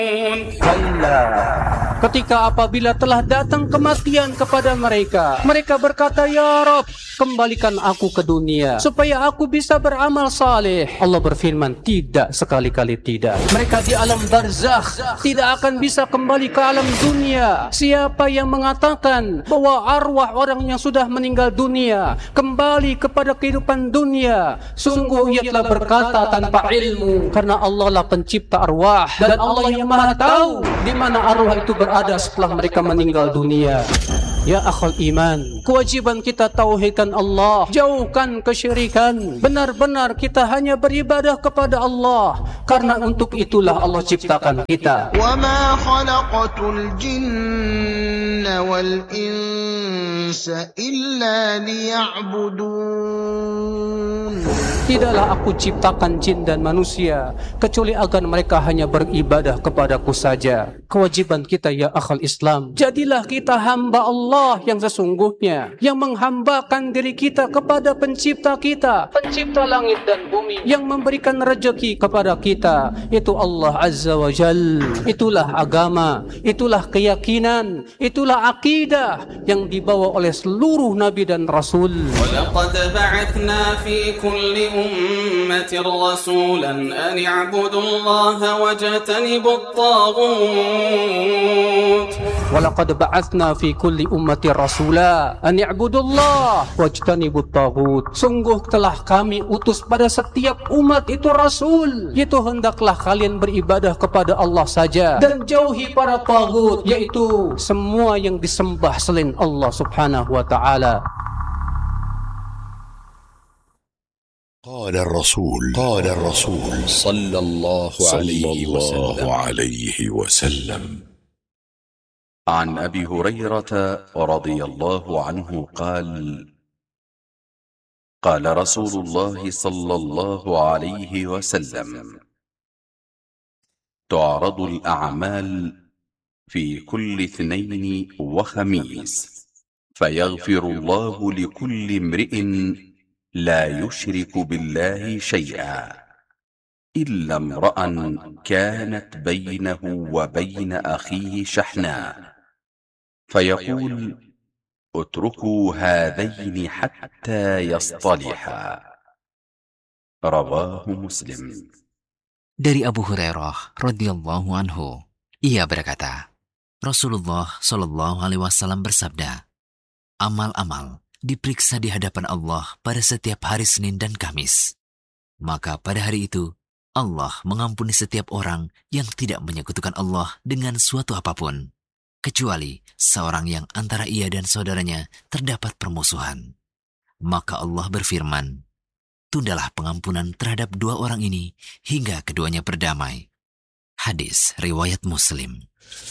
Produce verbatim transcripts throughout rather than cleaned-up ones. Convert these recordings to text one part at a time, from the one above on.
Ketika apabila telah datang kematian kepada mereka, mereka berkata, Ya Rabb, kembalikan aku ke dunia supaya aku bisa beramal saleh. Allah berfirman, tidak, sekali-kali tidak. Mereka di alam barzakh tidak akan bisa kembali ke alam dunia. Siapa yang mengatakan bahwa arwah orang yang sudah meninggal dunia kembali kepada kehidupan dunia, sungguh ia telah berkata tanpa ilmu, karena Allah lah pencipta arwah dan Allah yang Maha tahu di mana arwah itu berada setelah mereka meninggal dunia. Ya akhal iman, kewajiban kita tauhidkan Allah, jauhkan kesyirikan. Benar-benar kita hanya beribadah kepada Allah, karena untuk itulah Allah ciptakan kita. Wa ma khalaqatul jinna wal insa illa liya'budun. Tidaklah aku ciptakan jin dan manusia kecuali agar mereka hanya beribadah kepadaku saja. Kewajiban kita ya akhal Islam, jadilah kita hamba Allah yang sesungguhnya, yang menghambakan diri kita kepada pencipta kita, pencipta langit dan bumi, yang memberikan rezeki kepada kita, itu Allah Azza wa Jal. Itulah agama, itulah keyakinan, itulah akidah yang dibawa oleh seluruh nabi dan rasul. وَلَقَدْ بَعَثْنَا فِي كُلِّ أُمَّةٍ رَسُولًا أَنِ اعْبُدُوا اللَّهَ وَاجْتَنِبُوا الطَّاغُوتَ وَلَقَدْ بَعَثْنَا فِي كُلِّ أُمَّةٍ رَسُولًا أَنِ اعْبُدُوا اللَّهَ وَاجْتَنِبُوا الطَّاغُوتَ. Sungguh telah kami utus pada setiap umat itu rasul, yaitu hendaklah kalian beribadah kepada Allah saja dan jauhi para taghut, yaitu semua yang disembah selain Allah Subhanahu wa taala. قال الرسول قال الرسول صلى الله عليه وسلم عليه وسلم عن أبي هريرة رضي الله عنه قال قال رسول الله صلى الله عليه وسلم تعرض الأعمال في كل اثنين وخميس فيغفر الله لكل امرئ لا يشرك بالله شيئا إلا امرأ كانت بينه وبين أخيه شحناء فيقول اتركوا هذين حتى يصطلحا. رواه مسلم. Dari Abu Hurairah radhiyallahu anhu, ia berkata, Rasulullah shallallahu alaihi wasallam bersabda, amal-amal diperiksa di hadapan Allah pada setiap hari Senin dan Kamis. Maka pada hari itu, Allah mengampuni setiap orang yang tidak menyekutukan Allah dengan suatu apapun, kecuali seorang yang antara ia dan saudaranya terdapat permusuhan. Maka Allah berfirman, tundalah pengampunan terhadap dua orang ini hingga keduanya berdamai. Hadis riwayat Muslim.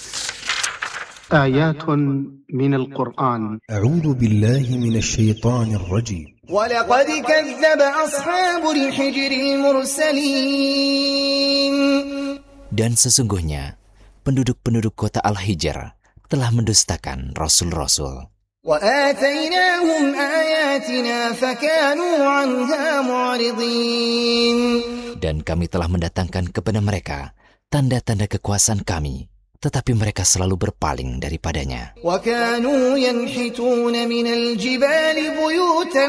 آيات من القرآن. أعوذ بالله من الشيطان الرجيم. ولقد كذب أصحاب الحجر المرسلين. Dan sesungguhnya penduduk-penduduk kota Al-Hijr telah mendustakan rasul-rasul. وآتيناهم آياتنا فكانوا عنها معرضين. Dan kami telah mendatangkan kepada mereka tanda-tanda kekuasaan kami, tetapi mereka selalu berpaling daripadanya. وَكَانُوا يَنْحِتُونَ مِنَ الْجِبَالِ بُيُوتًا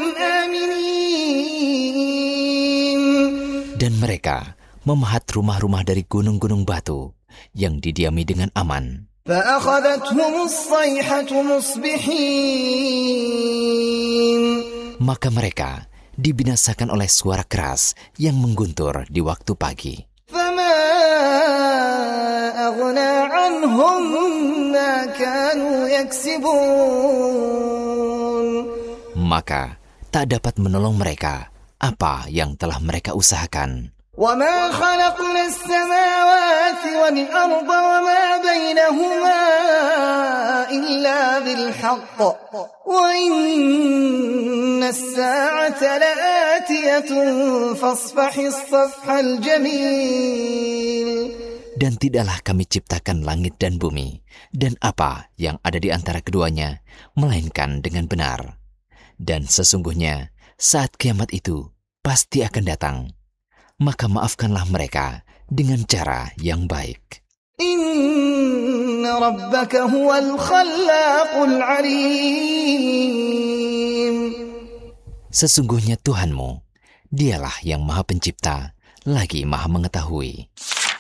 آمِنِينَ. Dan mereka memahat rumah-rumah dari gunung-gunung batu yang didiami dengan aman. فَأَخَذَتْهُمُ الصَّيْحَةُ مُصْبِحِينَ. Maka mereka dibinasakan oleh suara keras yang mengguntur di waktu pagi. فَمَا أَغْنَى عَنْهُمْ مَا كَانُوا يَكْسِبُونَ. Maka tak dapat menolong mereka apa yang telah mereka usahakan. وَمَا خَلَقْنَا السَّمَاوَاتِ وَالْأَرْضَ وَمَا بَيْنَهُمَا إِلَّا بِالْحَقِّ وَإِنَّ السَّاعَةَ لَآتِيَةٌ فَاصْفَحِ الصَّفْحَ الْجَمِيلَ. Dan tidaklah kami ciptakan langit dan bumi, dan apa yang ada di antara keduanya, melainkan dengan benar. Dan sesungguhnya, saat kiamat itu pasti akan datang. Maka maafkanlah mereka dengan cara yang baik. إن ربك هو الخلاق العليم. Sesungguhnya Tuhanmu, dialah yang maha pencipta, lagi maha mengetahui.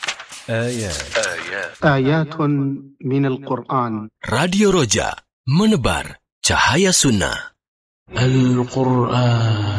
آيات من القرآن. Radio Roja, menebar cahaya sunnah. Al-Quran.